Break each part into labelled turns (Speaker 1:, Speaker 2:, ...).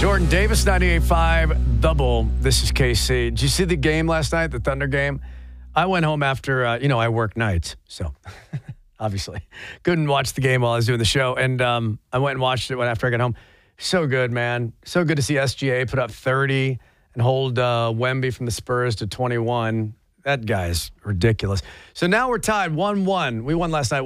Speaker 1: Jordan Davis, 98.5, The Bull. This is KC. Did you see the game last night, the Thunder game? I went home after, I work nights, so obviously couldn't watch the game while I was doing the show. And I went and watched it after I got home. So good, man. So good to see SGA put up 30 and hold Wemby from the Spurs to 21. That guy's ridiculous. So now we're tied 1-1. We won last night,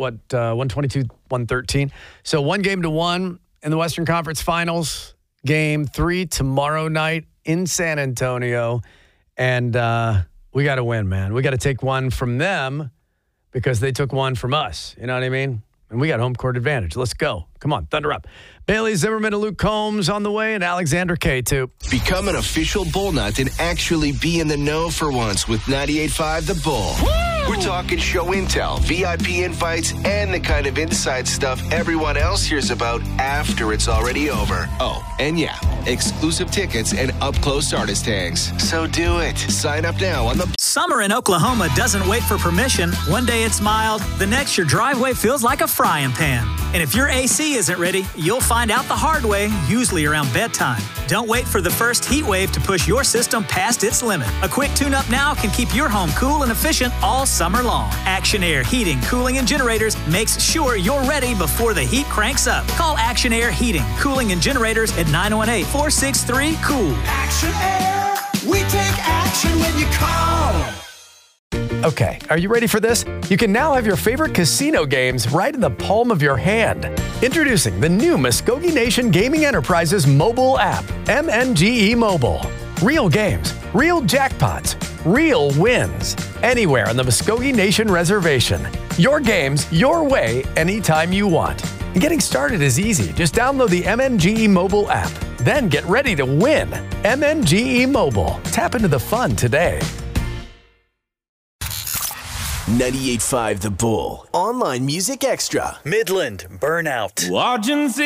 Speaker 1: 122-113. So 1-1 in the Western Conference Finals. Game 3 tomorrow night in San Antonio. And we got to win, man. We got to take one from them because they took one from us. You know what I mean? And we got home court advantage. Let's go. Come on, Thunder up. Bailey Zimmerman and Luke Combs on the way, and Alexander K, too.
Speaker 2: Become an official Bull Nut and actually be in the know for once with 98.5 The Bull. Woo! We're talking show intel, VIP invites, and the kind of inside stuff everyone else hears about after it's already over. Oh, and yeah, exclusive tickets and up-close artist tags. So do it. Sign up now on the...
Speaker 3: Summer in Oklahoma doesn't wait for permission. One day it's mild, the next your driveway feels like a frying pan. And if your AC isn't ready, you'll find out the hard way, usually around bedtime. Don't wait for the first heat wave to push your system past its limit. A quick tune-up now can keep your home cool and efficient all summer long. Action Air Heating, Cooling, and Generators makes sure you're ready before the heat cranks up. Call Action Air Heating, Cooling, and Generators at 918-463-COOL.
Speaker 4: Action Air, we take action when you call.
Speaker 1: Okay, are you ready for this? You can now have your favorite casino games right in the palm of your hand. Introducing the new Muskogee Nation Gaming Enterprises mobile app, MNGE Mobile. Real games, real jackpots, real wins. Anywhere on the Muskogee Nation Reservation. Your games, your way, anytime you want. And getting started is easy. Just download the MNGE Mobile app. Then get ready to win. MNGE Mobile. Tap into the fun today.
Speaker 2: 98.5 The Bull. Online Music Extra.
Speaker 3: Midland Burnout.
Speaker 5: Watching